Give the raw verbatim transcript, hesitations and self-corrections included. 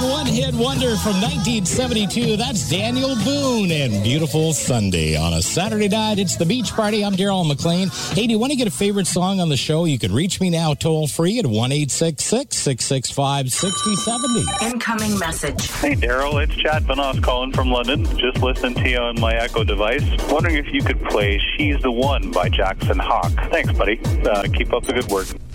one-hit wonder from nineteen seventy-two. That's Daniel Boone and Beautiful Sunday. On a Saturday night, it's the beach party. I'm Daryl McLean. Hey, do you want to get a favorite song on the show? You can reach me now toll-free at one eight six six, six six five, six zero seven zero. Incoming message. Hey, Daryl. It's Chad Vanoss calling from London. Just listening to you on my Echo device. Wondering if you could play She's the One by Jackson Hawk. Thanks, buddy. Uh, keep up the good work.